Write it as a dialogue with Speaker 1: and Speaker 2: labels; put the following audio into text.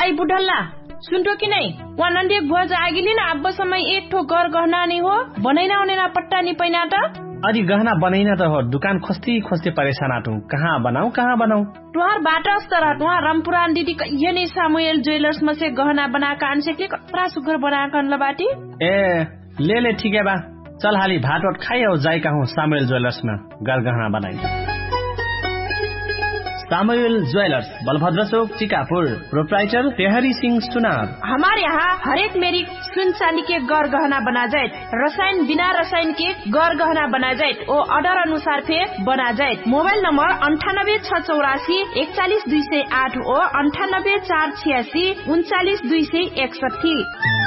Speaker 1: I बुढ़ल्ला सुनतो कि नहीं वहाँ नंदी बुआ जाएगी ना अब समय एक ठो घर गहना नहीं हो बनैना होने ना पट्टा नहीं पैना था
Speaker 2: अरे गहना बनैना त हो दुकान खोस्ती खोस्ती परेशान आटू कहाँ बनाऊ
Speaker 1: तुहार बाटा अस्तर तुहार रामपुरान दीदी ये नहीं सामुएल ज्वेलर्स में से गहना बना कान से के कपड़ा सुगर बना कान लबाटी
Speaker 2: ए ले ठीक है बा चल हाली भात वट खाई और जाए कहूँ सामुएल ज्वेलर्स में गहना बनाई सामुएल ज्वेलर्स बलभद्र चौक चिकापुर प्रोप्राइटर तेहरी सिंह सुनार।
Speaker 1: हमारे यहाँ हरेक मेरी सुन चांदी के गौर गहना बना जाए रसायन बिना रसायन के गौर गहना बना जाए वो ऑर्डर अनुसार फे बना जाए मोबाइल नंबर 9864414208 और 9846392261।